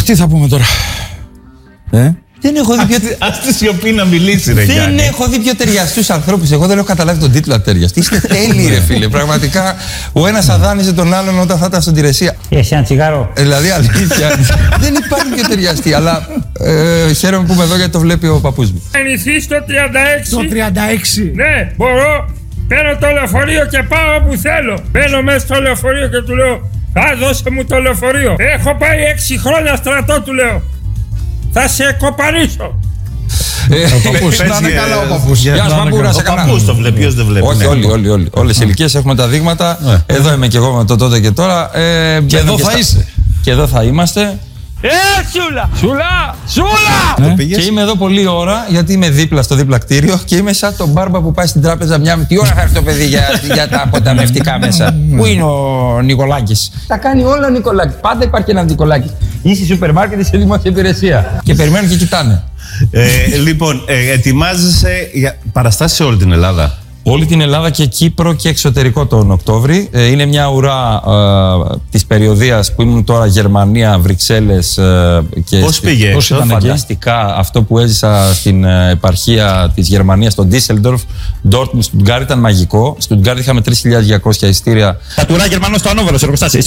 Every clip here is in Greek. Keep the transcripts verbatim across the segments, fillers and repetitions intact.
Τι θα πούμε τώρα. Ε? Δεν έχω δει πιο... Ας τη σιωπή να μιλήσει, ρε Γιάννη. Δεν έχω δει πιο ταιριαστούς ανθρώπους. Εγώ δεν έχω καταλάβει τον τίτλο ατέριαστοι. Είστε τέλειοι, ρε φίλε. Πραγματικά ο ένας αδάνιζε τον άλλον όταν θα ήταν στον Τηρεσία. Εσύ ένα τσιγάρο. Ε, δηλαδή αλήθεια. Δεν υπάρχει πιο ταιριαστή. Αλλά ε, χαίρομαι που είμαι εδώ γιατί το βλέπει ο παππούς μου. Ενηθείς το τριάντα έξι. Το τριάντα έξι. Ναι, μπορώ. Παίρνω το λεωφορείο και πάω όπου θέλω. Μπαίνω μέσα στο λεωφορείο και του λέω: Α, δώσε μου το λεωφορείο. Έχω πάει έξι χρόνια στρατό, του λέω. Θα σε κοπανίσω. Ο παππούς, να είναι καλά ο παππούς. Γεια σας παππούρα, σε Ο καλά. παππούς το βλέπει, ποιος δεν βλέπει. Όχι, όλοι, όλοι, όλοι. Όλες οι ηλικίες έχουμε τα δείγματα. Εδώ είμαι και εγώ με το τότε και τώρα. Και εδώ θα είσαι. Και εδώ θα είμαστε. Ε, σούλα! Σούλα! Σούλα! Και είμαι εδώ πολλή ώρα γιατί είμαι δίπλα στο δίπλα κτίριο και είμαι σαν τον μπάρμπα που πάει στην τράπεζα μια. Τι ώρα θα έρθει το παιδί για, για τα αποταμιευτικά μέσα. Πού είναι ο Νικολάκης? Τα κάνει όλα ο Νικολάκης. Πάντα υπάρχει ένα Νικολάκης. Είσαι σούπερ μάρκετ, είσαι δημόσια υπηρεσία. Και περιμένουν και κοιτάνε. Ε, λοιπόν, ε, ετοιμάζεσαι για παραστάσεις σε όλη την Ελλάδα. Όλη την Ελλάδα και Κύπρο και εξωτερικό τον Οκτώβρη. Ε, είναι μια ουρά ε, της περιοδίας που ήμουν τώρα Γερμανία, Βρυξέλλες ε, και... Πώς πήγε? Πώς ήταν φανταστικά αυτό που έζησα στην ε, επαρχία της Γερμανίας, στο Ντίσελντορφ, Ντόρτμουντ, Στουτγκάρτ, ήταν μαγικό. Στουτγκάρτ είχαμε τρεις χιλιάδες διακόσια εισιτήρια. Τα τουρά Γερμανό στο Ανόβερο, σε εργοστάσιο.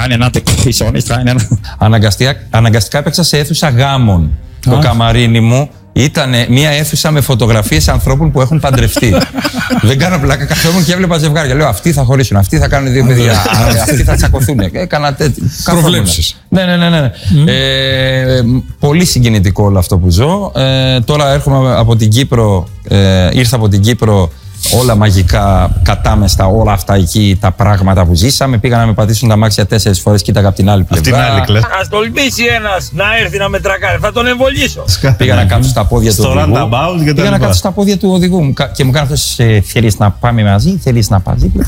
Αναγκαστικά, αναγκαστικά έπαιξα σε αίθουσα γάμων. Το καμαρίνι μου ήταν μια αίθουσα με φωτογραφίες ανθρώπων που έχουν παντρευτεί. Δεν κάνω πλάκα. Καθόμουν και έβλεπα ζευγάρια. Λέω: αυτοί θα χωρίσουν, αυτοί θα κάνουν δύο παιδιά, αυτοί θα τσακωθούν. Έκανα τέτοιο. Προβλέψεις. Ναι, ναι, ναι. ναι. Mm. Ε, πολύ συγκινητικό όλο αυτό που ζω. Ε, τώρα έρχομαι από την Κύπρο. Ε, ήρθα από την Κύπρο. Όλα μαγικά, κατάμεστα, όλα αυτά εκεί τα πράγματα που ζήσαμε. Πήγα να με πατήσουν τα αμάξια τέσσερις φορές, κοίταγα από την άλλη πλευρά. Αυτή την άλλη κλέφτη. Ας τολμήσει ένας να έρθει να με τρακάρει, θα τον εμβολήσω. Πήγα να κάτσω στα πόδια του οδηγού. Πήγα να κάτσω στα πόδια του οδηγού και μου κάνει αυτό: θέλεις να πάμε μαζί, θέλεις να πας δίπλα.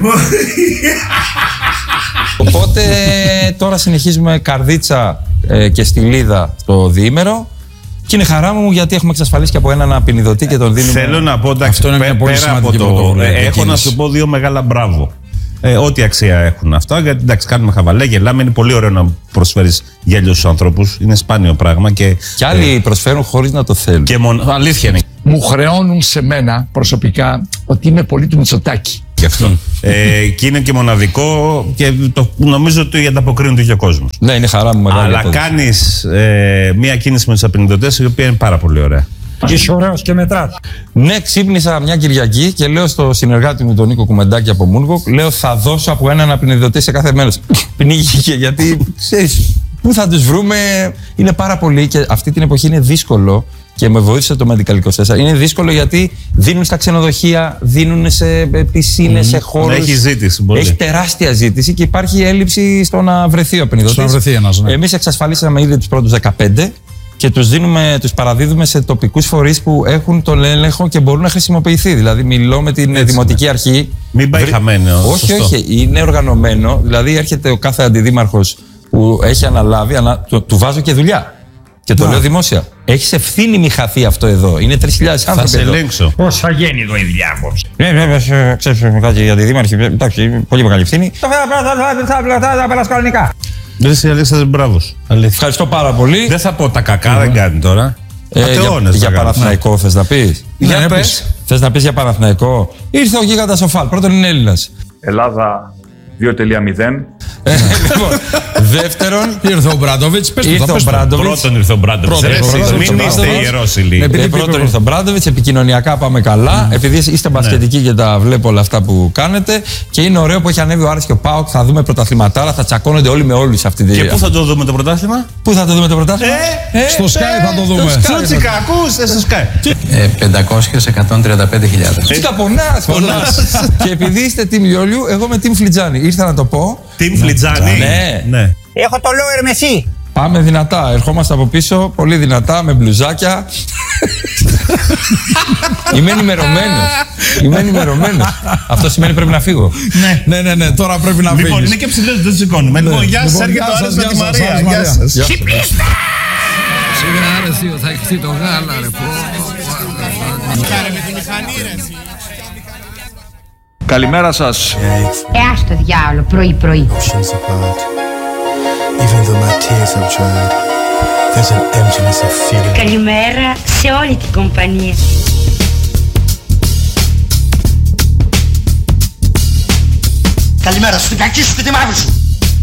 Οπότε τώρα συνεχίζουμε Καρδίτσα και Στυλίδα στο διήμερο. Και είναι χαρά μου γιατί έχουμε εξασφαλίσει και από έναν απεινιδωτή και τον δίνουμε. Θέλω να πω, εντάξει, Αυτό είναι μια πολύ πέρα από το. Ε, έχω να σου πω δύο μεγάλα μπράβο. Ε, ό,τι αξία έχουν αυτά. Γιατί εντάξει, κάνουμε χαβαλέ, γελάμε. Είναι πολύ ωραίο να προσφέρεις γέλιο στους ανθρώπους. Είναι σπάνιο πράγμα. Και, και άλλοι ε, προσφέρουν χωρίς να το θέλουν. Και μόνο. Αλήθεια είναι. Μου χρεώνουν σε μένα προσωπικά ότι είμαι πολύ του Μητσοτάκη. Γι' αυτό. ε, και είναι και μοναδικό και το, νομίζω ότι ανταποκρίνεται και ο κόσμος. Ναι, είναι χαρά μου μεγάλη. Αλλά κάνεις ε, μία κίνηση με τους απεινιδωτές η οποία είναι πάρα πολύ ωραία. Είσαι ωραίος και μετράς. Ναι, ξύπνησα μια Κυριακή και λέω στο συνεργάτη μου τον Νίκο Κουμεντάκη από Μούνγοκ, λέω: θα δώσω από έναν απεινιδωτή σε κάθε μέλος. Πνίγηκε γιατί ξέρεις, πού θα τους βρούμε. Είναι πάρα πολύ και αυτή την εποχή είναι δύσκολο. Και με βοήθησε το Medical είκοσι τέσσερα. Είναι δύσκολο γιατί δίνουν στα ξενοδοχεία, δίνουν σε πισίνες, mm. σε χώρους. Έχει ζήτηση. Πολύ. Έχει τεράστια ζήτηση και υπάρχει έλλειψη στο να βρεθεί ο απεινιδωτής. Στο να βρεθεί ένας, ναι. Εμείς εξασφαλίσαμε ήδη τους πρώτους δεκαπέντε και τους, δίνουμε, τους παραδίδουμε σε τοπικούς φορείς που έχουν τον έλεγχο και μπορούν να χρησιμοποιηθεί. Δηλαδή, μιλώ με την Έτσι, Δημοτική ναι. Αρχή. Μην πάει Βρ... χαμένο. Όχι, σωστό. όχι. Είναι οργανωμένο. Δηλαδή, έρχεται ο κάθε αντιδήμαρχος που έχει αναλάβει, ανα... του, του βάζω και δουλειά. Και το yeah. λέω δημόσια. Έχεις ευθύνη μη χαθεί αυτό εδώ. Είναι τρεις χιλιάδες άνθρωποι. Θα σε ελέγξω. Πώς θα γίνει εδώ η δουλειά απόψε. Ναι, βέβαια, ξέρεις κάτι για τη δήμαρχη. Εντάξει, πολύ μεγάλη ευθύνη. Θα περάσει κανονικά. Δεν είσαι Αλέξανδρος, μπράβος. Ευχαριστώ πάρα πολύ. Δεν θα πω τα κακά, δεν κάνει τώρα. Ατεώνες. Για Παναθηναϊκό θες να πεις? Για πες. Θες να πεις για Παναθηναϊκό? Ήρθε ο γίγαντας ο Φαλ. Πρώτον είναι Έλληνας. Ελλάδα δύο μηδέν. Λοιπόν, δεύτερον, ήρθε ο Μπράντοβιτς. Ήρθε ο Μπράντοβιτς. Πρώτον ήρθε ο Μπράντοβιτς. Μην είστε ιερός ηλί. Πρώτον ήρθε ο Μπράντοβιτς. Επικοινωνιακά πάμε καλά. Επειδή είστε μπασκετικοί και τα βλέπω όλα αυτά που κάνετε. Και είναι ωραίο που έχει ανέβει ο Άρης και ο ΠΑΟΚ. Θα δούμε πρωταθληματάρα. Θα τσακώνονται όλοι με όλους αυτή τη. Και πού θα το δούμε το πρωτάθλημα? Πού θα το δούμε το πρωτάθλημα? Στο Sky θα το δούμε. Στο Τσίκα, ακούς, στο Sky. πεντακόσιες εκατόν τριάντα πέντε χιλιάδες. Τσίκα, πονάς. Και επειδή είστε team Λιόλιου, εγώ με team Φλιτζάνη. Ήρθα να το πω. Team Φλιτζάνη. Ναι. ναι. Έχω το lower με εσύ. Πάμε δυνατά. Ερχόμαστε από πίσω, πολύ δυνατά, με μπλουζάκια. Είμαι ενημερωμένος. Είμαι ενημερωμένος. Αυτό σημαίνει πρέπει να φύγω. Ναι, ναι, ναι, ναι. Τώρα πρέπει να φύγεις. Λοιπόν, είναι και ψηλός, δεν σηκώνουμε. Λοιπόν, γεια σας, έρχεται ο Άρης με τη Μαρία. Γεια σας. Ξυπνήστε! Σιγά ρε, θα έχεις το γάλα, ρε. Καλημέρα σας. Ε, ας το διάολο, πρωί-πρωί. Even though my tears have dried There's an emptiness of feeling. Καλημέρα σε όλη την κομπανία. Καλημέρα σου, την κακή σου και τη μαύρη σου.